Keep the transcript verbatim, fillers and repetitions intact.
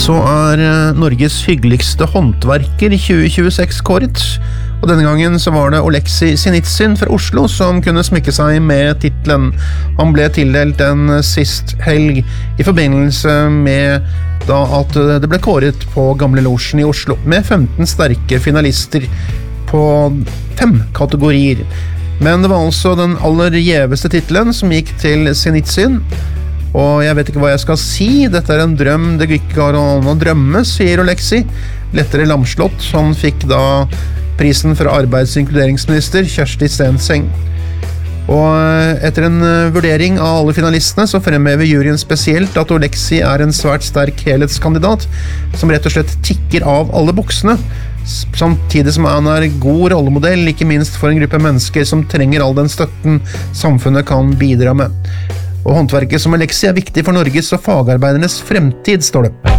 så er Norges hyggeligste håndverker i tjue tjueseks kåret, og denne gangen så var det Oleksij Sinitsyn fra Oslo som kunne smykke seg med titlen. Han ble tildelt den sist helg i forbindelse med da at det ble kåret på Gamle Losjen i Oslo, med femten sterke finalister på fem kategorier. Men det var altså den aller gjeveste titlen som gikk til Sinitsyn. Og jeg vet ikke hva jeg skal si, dette er en drøm, det ikke går an å drømme, sier Oleksij. Lettere lamslått, han fikk da prisen fra arbeids- og inkluderingsminister Kjersti Stenseng. Og etter en vurdering av alle finalistene så fremhever juryen spesielt at Oleksij er en svært sterk helhetskandidat, som rett og slett tikker av alle buksene, samtidig som han er god rollemodell, ikke minst for en gruppe mennesker som trenger all den støtten samfunnet kan bidra med. Og håndverket som Oleksij er viktig for Norges og fagarbeidernes fremtid, står det.